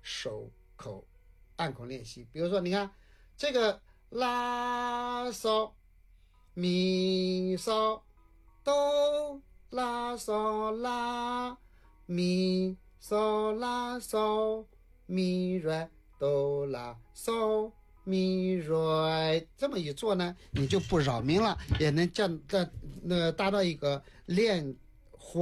手口按口练习。比如说你看这个拉嗦咪嗦哆拉嗦拉咪嗦拉嗦咪瑞哆拉嗦咪瑞，这么一做呢，你就不扰民了，也能达到一个练